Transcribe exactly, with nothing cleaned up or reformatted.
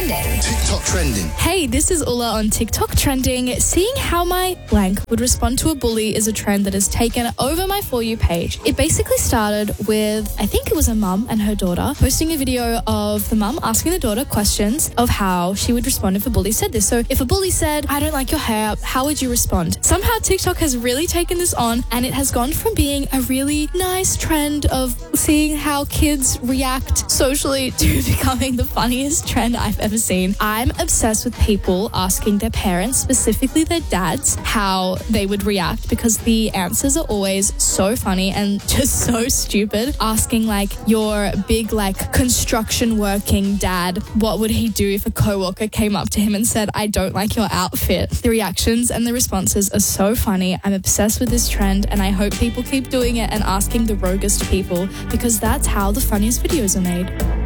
Trending. TikTok Trending. Hey, this is Ulla on TikTok Trending. Seeing how my blank would respond to a bully is a trend that has taken over my For You page. It basically started with, I think it was a mum and her daughter, posting a video of the mum asking the daughter questions of how she would respond if a bully said this. So if a bully said, "I don't like your hair," how would you respond? Somehow TikTok has really taken this on, and it has gone from being a really nice trend of seeing how kids react socially to becoming the funniest trend I've ever seen. I'm obsessed with people asking their parents, specifically their dads, how they would react, because the answers are always so funny and just so stupid. Asking like your big like construction working dad, what would he do if a coworker came up to him and said, "I don't like your outfit?" The reactions and the responses are so funny. I'm obsessed with this trend, and I hope people keep doing it and asking the roguest people, because that's how the funniest videos are made.